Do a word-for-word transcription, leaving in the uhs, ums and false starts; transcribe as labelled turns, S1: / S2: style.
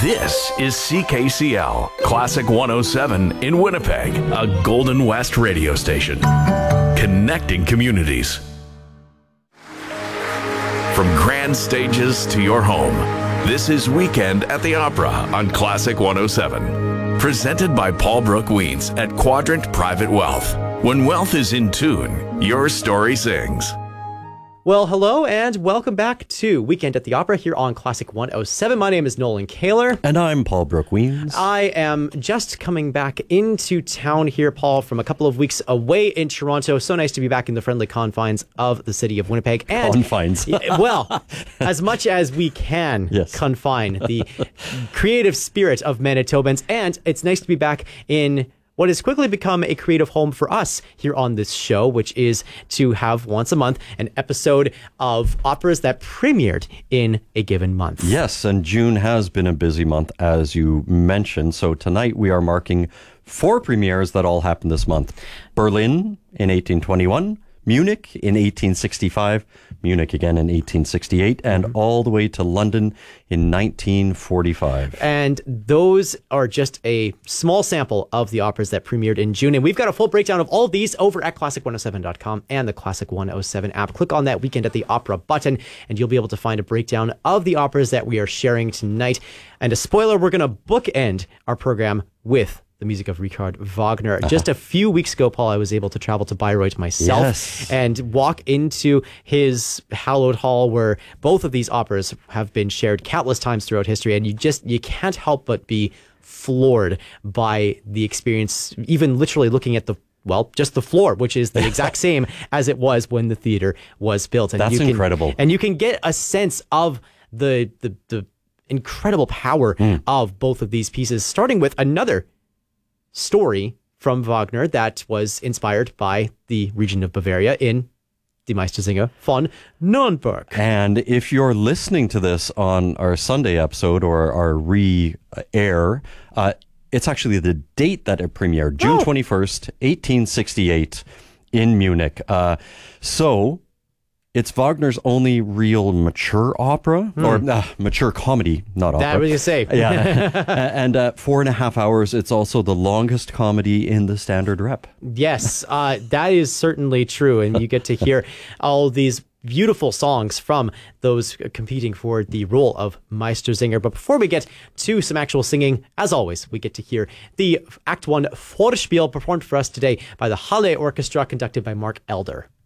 S1: This is C K C L, Classic one oh seven in Winnipeg, a Golden West radio station. Connecting communities. From grand stages to your home, this is Weekend at the Opera on Classic one oh seven. Presented by Paul Brooke Weens at Quadrant Private Wealth. When wealth is in tune, your story sings.
S2: Well, hello and welcome back to Weekend at the Opera here on Classic one oh seven. My name is Nolan Kaler.
S3: And I'm Paul Brooke Weens.
S2: I am just coming back into town here, Paul, from a couple of weeks away in Toronto. So nice to be back in the friendly confines of the city of Winnipeg. And,
S3: confines.
S2: Well, as much as we can
S3: yes.
S2: confine the creative spirit of Manitobans. And it's nice to be back in what has quickly become a creative home for us here on this show, which is to have once a month an episode of operas that premiered in a given month.
S3: Yes, and June has been a busy month, as you mentioned. So tonight we are marking four premieres that all happened this month. Berlin in eighteen twenty-one, Munich in eighteen sixty-five, Munich again in eighteen sixty-eight, and mm-hmm. all the way to London in nineteen forty-five.
S2: And those are just a small sample of the operas that premiered in June. And we've got a full breakdown of all of these over at classic one oh seven dot com and the Classic one oh seven app. Click on that Weekend at the Opera button, and you'll be able to find a breakdown of the operas that we are sharing tonight. And a spoiler, we're going to bookend our program with the music of Richard Wagner. Uh-huh. Just a few weeks ago, Paul, I was able to travel to Bayreuth myself
S3: yes.
S2: and walk into his hallowed hall where both of these operas have been shared countless times throughout history. And you just, you can't help but be floored by the experience, even literally looking at the Well, just the floor, which is the exact same as it was when the theater was built. And
S3: That's
S2: you can,
S3: incredible.
S2: And you can get a sense of the the, the incredible power mm. of both of these pieces, starting with another story from Wagner that was inspired by the region of Bavaria in Die Meistersinger von Nürnberg.
S3: And if you're listening to this on our Sunday episode or our re-air, uh, it's actually the date that it premiered, June oh. twenty-first, eighteen sixty-eight in Munich. Uh, so it's Wagner's only real mature opera, mm. or uh, mature comedy, not opera.
S2: That was you say.
S3: Yeah. And uh, four and a half hours, it's also the longest comedy in the standard rep.
S2: Yes, uh, that is certainly true. And you get to hear all these beautiful songs from those competing for the role of Meistersinger. But before we get to some actual singing, as always, we get to hear the Act One Vorspiel performed for us today by the Halle Orchestra, conducted by Mark Elder.